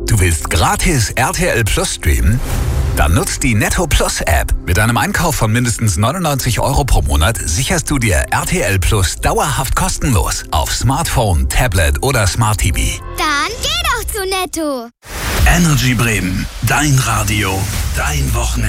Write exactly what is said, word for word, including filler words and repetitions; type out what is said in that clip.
Du willst gratis R T L Plus streamen? Dann nutzt die Netto Plus App. Mit einem Einkauf von mindestens neunundneunzig Euro pro Monat sicherst du dir R T L Plus dauerhaft kostenlos auf Smartphone, Tablet oder Smart T V. Dann geh doch zu Netto. Energy Bremen, dein Radio, dein Wochenende.